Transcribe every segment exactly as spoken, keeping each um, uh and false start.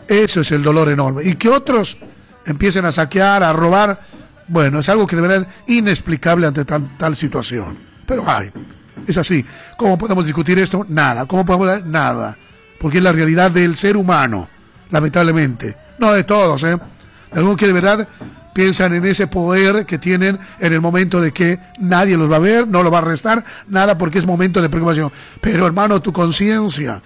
Eso es el dolor enorme. Y que otros empiecen a saquear, a robar, bueno, es algo que debería ser inexplicable ante tan, tal situación. Pero hay, es así. ¿Cómo podemos discutir esto? Nada. ¿Cómo podemos? Nada. Porque es la realidad del ser humano, lamentablemente. No de todos, ¿eh? Algunos que de verdad piensan en ese poder que tienen en el momento de que nadie los va a ver, no los va a arrestar, nada, porque es momento de preocupación. Pero, hermano, tu conciencia,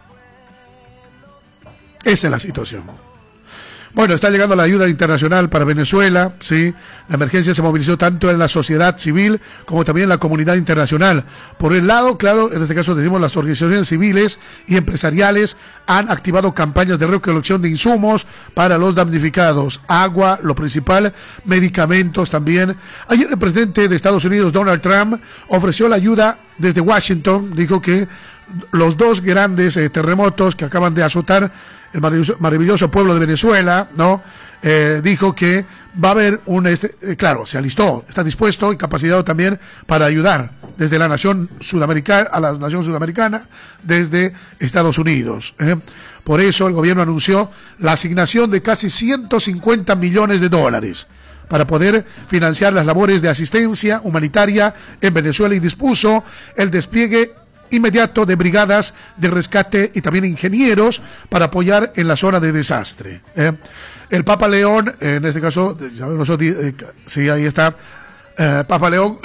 esa es la situación. Bueno, está llegando la ayuda internacional para Venezuela, sí. La emergencia se movilizó tanto en la sociedad civil como también en la comunidad internacional. Por el lado, claro, en este caso decimos las organizaciones civiles y empresariales han activado campañas de recolección de insumos para los damnificados. Agua, lo principal, medicamentos también. Ayer el presidente de Estados Unidos, Donald Trump, ofreció la ayuda desde Washington. Dijo que los dos grandes eh, terremotos que acaban de azotar el maravilloso, maravilloso pueblo de Venezuela, ¿no? Eh, dijo que va a haber un, este, eh, claro, se alistó, está dispuesto y capacitado también para ayudar desde la nación sudamericana, a la nación sudamericana, desde Estados Unidos. ¿eh? Por eso el gobierno anunció la asignación de casi ciento cincuenta millones de dólares para poder financiar las labores de asistencia humanitaria en Venezuela y dispuso el despliegue inmediato de brigadas de rescate y también ingenieros para apoyar en la zona de desastre. ¿eh? El Papa León, en este caso, nosotros, eh, sí, ahí está, eh, Papa León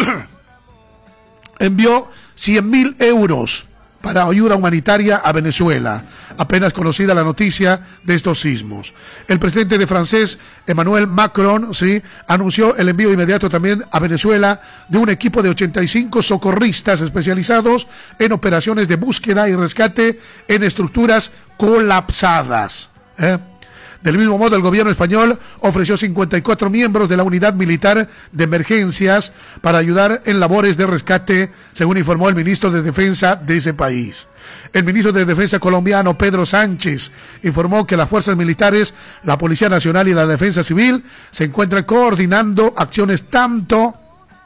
envió cien mil euros para ayuda humanitaria a Venezuela, apenas conocida la noticia de estos sismos. El presidente de francés, Emmanuel Macron, sí, anunció el envío inmediato también a Venezuela de un equipo de ochenta y cinco socorristas especializados en operaciones de búsqueda y rescate en estructuras colapsadas. ¿eh? Del mismo modo, el gobierno español ofreció cincuenta y cuatro miembros de la unidad militar de emergencias para ayudar en labores de rescate, según informó el ministro de Defensa de ese país. El ministro de Defensa colombiano, Pedro Sánchez, informó que las fuerzas militares, la Policía Nacional y la Defensa Civil se encuentran coordinando acciones tanto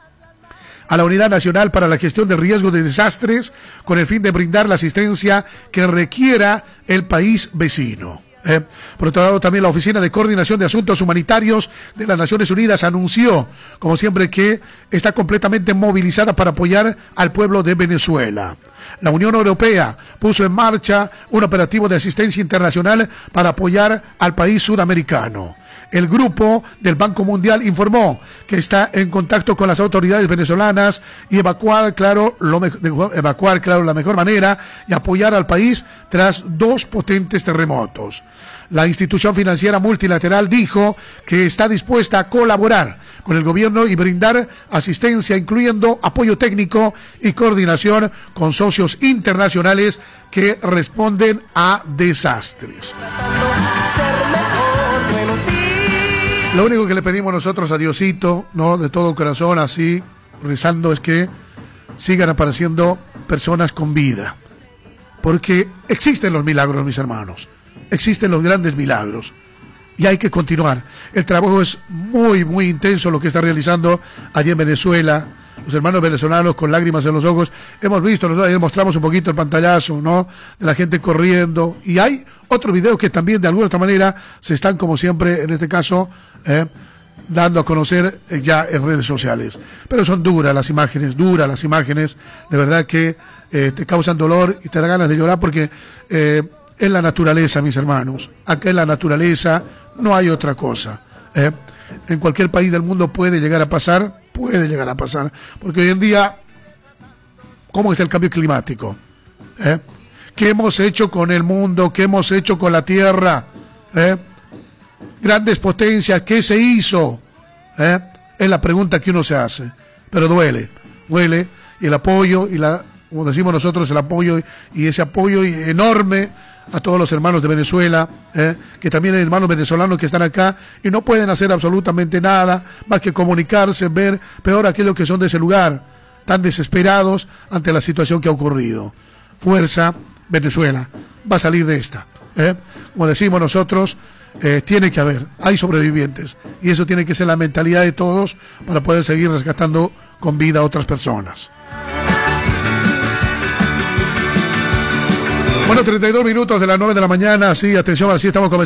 a la Unidad Nacional para la Gestión del Riesgo de Desastres con el fin de brindar la asistencia que requiera el país vecino. Eh, por otro lado, también la Oficina de Coordinación de Asuntos Humanitarios de las Naciones Unidas anunció, como siempre, que está completamente movilizada para apoyar al pueblo de Venezuela. La Unión Europea puso en marcha un operativo de asistencia internacional para apoyar al país sudamericano. El grupo del Banco Mundial informó que está en contacto con las autoridades venezolanas y evacuar, claro, lo me- evacuar, claro, la mejor manera y apoyar al país tras dos potentes terremotos. La institución financiera multilateral dijo que está dispuesta a colaborar con el gobierno y brindar asistencia, incluyendo apoyo técnico y coordinación con socios internacionales que responden a desastres. Lo único que le pedimos nosotros a Diosito, ¿no? De todo corazón, así, rezando, es que sigan apareciendo personas con vida. Porque existen los milagros, mis hermanos. Existen los grandes milagros. Y hay que continuar. El trabajo es muy, muy intenso lo que está realizando allí en Venezuela. Los hermanos venezolanos con lágrimas en los ojos. Hemos visto, nosotros ayer mostramos un poquito el pantallazo, ¿no? De la gente corriendo. Y hay otros videos que también de alguna otra manera se están, como siempre, en este caso, eh, dando a conocer eh, ya en redes sociales. Pero son duras las imágenes, duras las imágenes. De verdad que eh, te causan dolor y te da ganas de llorar porque eh, es la naturaleza, mis hermanos. Acá es la naturaleza, no hay otra cosa. ¿eh? En cualquier país del mundo puede llegar a pasar, puede llegar a pasar, porque hoy en día, ¿cómo está el cambio climático? ¿Eh? ¿Qué hemos hecho con el mundo? ¿Qué hemos hecho con la tierra? ¿Eh? Grandes potencias, ¿qué se hizo? ¿Eh? Es la pregunta que uno se hace, pero duele, duele, y el apoyo, y la, como decimos nosotros, el apoyo, y ese apoyo enorme a todos los hermanos de Venezuela, eh, que también hay hermanos venezolanos que están acá y no pueden hacer absolutamente nada más que comunicarse, ver peor aquellos que son de ese lugar, tan desesperados ante la situación que ha ocurrido. Fuerza, Venezuela, va a salir de esta. Eh. Como decimos nosotros, eh, tiene que haber, hay sobrevivientes, y eso tiene que ser la mentalidad de todos para poder seguir rescatando con vida a otras personas. Bueno, treinta y dos minutos de las nueve de la mañana, sí, atención, así estamos comenzando.